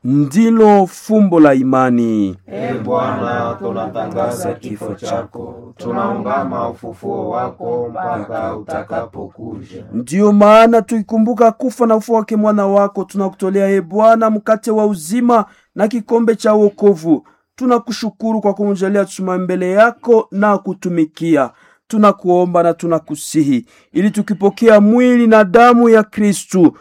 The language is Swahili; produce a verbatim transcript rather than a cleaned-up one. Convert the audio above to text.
ndilo fumbo la imani. E Bwana, tunatangaza kifo chako, tunaungama ufufuo wako mpaka utakapokuja. Ndiyo maana tuikumbuka kufa na ufufuo wake mwana wako, tunakutolea e Bwana mkate wa uzima na kikombe cha wokovu. Tunakushukuru kwa kumjalia tusimame mbele yako na kutumikia. Tunakuomba na tunakusihi ili tukipokea mwili na damu ya Kristu